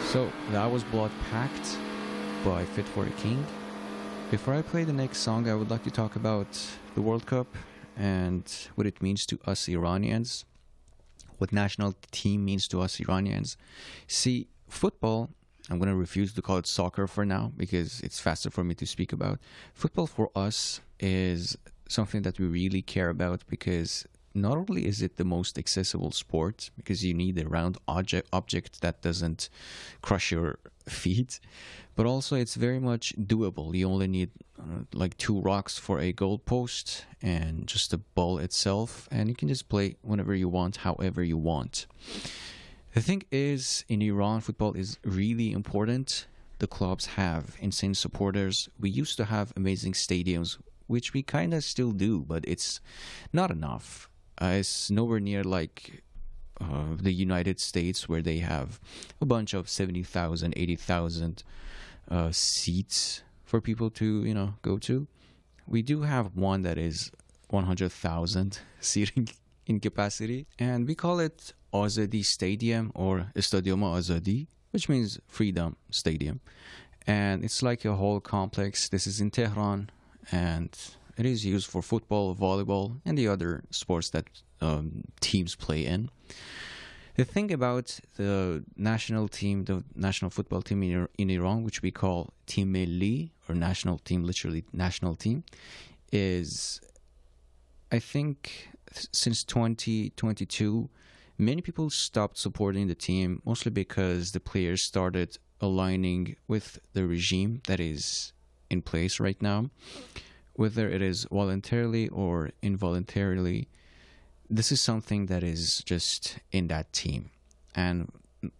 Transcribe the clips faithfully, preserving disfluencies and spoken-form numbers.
So that was Blood Pact by Fit for a King. Before I play the next song, I would like to talk about the World Cup and what it means to us Iranians, what national team means to us Iranians. See, football, I'm going to refuse to call it soccer for now because it's faster for me to speak about. Football for us is something that we really care about because not only is it the most accessible sport because you need a round object object that doesn't crush your feet, but also it's very much doable. You only need uh, like two rocks for a goalpost and just the ball itself, and you can just play whenever you want, however you want. The thing is, in Iran, football is really important. The clubs have insane supporters. We used to have amazing stadiums, which we kind of still do, but it's not enough. Uh, it's nowhere near like uh, the United States, where they have a bunch of seventy thousand, eighty thousand uh, seats for people to, you know, go to. We do have one that is one hundred thousand seating in capacity, and we call it Azadi Stadium or Stadium Azadi, which means Freedom Stadium. And it's like a whole complex. This is in Tehran, and it is used for football, volleyball, and the other sports that um, teams play in. The thing about the national team, the national football team in, in Iran, which we call Team Milli, or national team, literally national team, is I think since twenty twenty-two, many people stopped supporting the team, mostly because the players started aligning with the regime that is in place right now. Whether it is voluntarily or involuntarily, this is something that is just in that team. And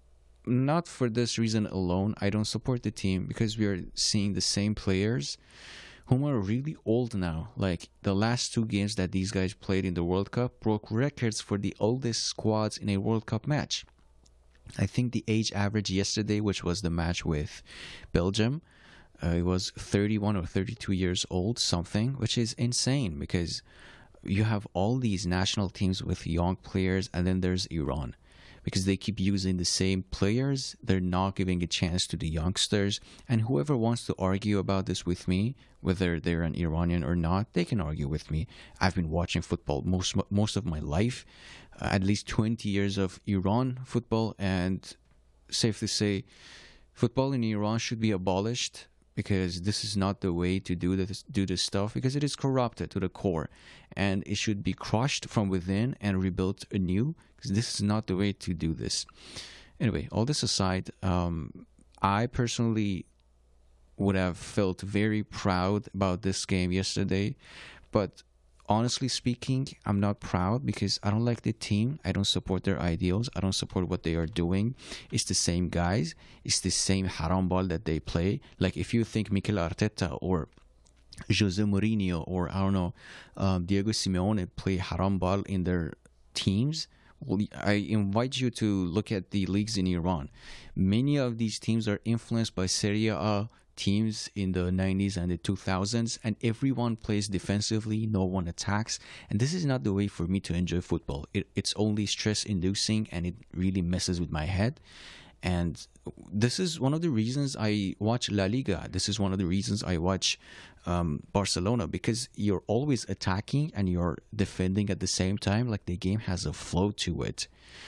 not for this reason alone, I don't support the team, because we are seeing the same players whom are really old now. Like the last two games that these guys played in the World Cup broke records for the oldest squads in a World Cup match. I think the age average yesterday, which was the match with Belgium, Uh, it was thirty-one or thirty-two years old, something, which is insane because you have all these national teams with young players, and then there's Iran. Because they keep using the same players, they're not giving a chance to the youngsters. And whoever wants to argue about this with me, whether they're an Iranian or not, they can argue with me. I've been watching football most most of my life, uh, at least twenty years of Iran football, and safe to say, football in Iran should be abolished, because this is not the way to do this, do this stuff, because it is corrupted to the core, and it should be crushed from within and rebuilt anew, because this is not the way to do this. Anyway, all this aside, um, I personally would have felt very proud about this game yesterday, but honestly speaking, I'm not proud because I don't like the team. I don't support their ideals. I don't support what they are doing. It's the same guys. It's the same haram ball that they play. Like if you think Mikel Arteta or Jose Mourinho or I don't know, um, Diego Simeone play haram ball in their teams, well, I invite you to look at the leagues in Iran. Many of these teams are influenced by Serie A teams in the nineties and the two thousands, and everyone plays defensively, no one attacks, and this is not the way for me to enjoy football. It, it's only stress inducing, and it really messes with my head. And this is one of the reasons I watch La Liga. This is one of the reasons I watch um, Barcelona, because you're always attacking and you're defending at the same time. Like the game has a flow to it.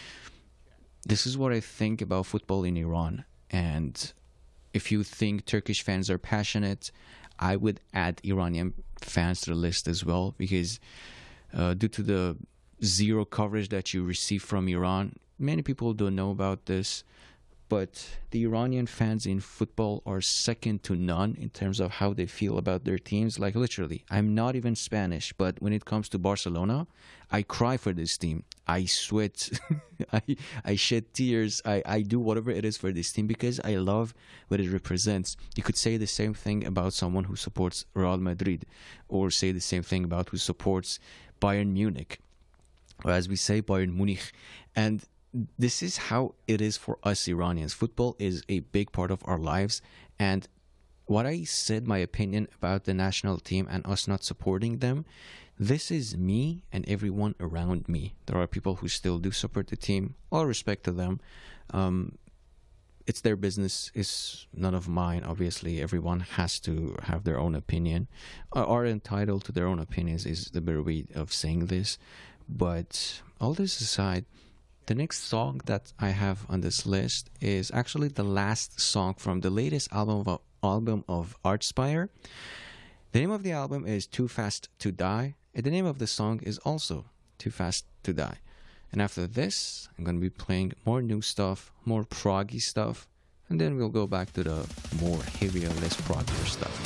This is what I think about football in Iran. And if you think Turkish fans are passionate, I would add Iranian fans to the list as well, because uh, due to the zero coverage that you receive from Iran, many people don't know about this, but the Iranian fans in football are second to none in terms of how they feel about their teams. Like literally, I'm not even Spanish, but when it comes to Barcelona, I cry for this team. I sweat, I I shed tears, I, I do whatever it is for this team because I love what it represents. You could say the same thing about someone who supports Real Madrid, or say the same thing about who supports Bayern Munich, or as we say, Bayern Munich. And this is how it is for us Iranians. Football is a big part of our lives, and what I said, my opinion about the national team and us not supporting them, this is me and everyone around me. There are people who still do support the team. All respect to them. Um, it's their business, is none of mine. Obviously, everyone has to have their own opinion, uh, are entitled to their own opinions, is the better way of saying this. But all this aside, the next song that I have on this list is actually the last song from the latest album of, album of Archspire. The name of the album is Too Fast to Die, and the name of the song is also Too Fast to Die. And after this, I'm going to be playing more new stuff, more proggy stuff, and then we'll go back to the more heavier, less proggier stuff.